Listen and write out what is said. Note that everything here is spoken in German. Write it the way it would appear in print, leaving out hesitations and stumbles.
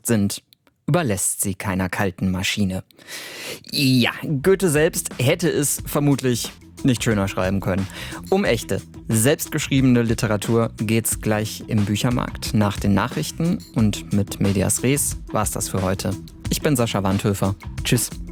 sind, überlässt sie keiner kalten Maschine. Ja, Goethe selbst hätte es vermutlich nicht schöner schreiben können. Um echte, selbstgeschriebene Literatur geht's gleich im Büchermarkt. Nach den Nachrichten und mit Medias Res war's das für heute. Ich bin Sascha Wandhöfer. Tschüss.